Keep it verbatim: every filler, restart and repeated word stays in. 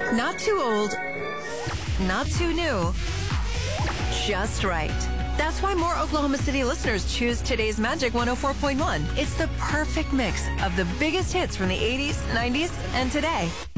Not too old, not too new, just right. That's why more Oklahoma City listeners choose today's Magic one oh four point one. It's the perfect mix of the biggest hits from the eighties, nineties, and today.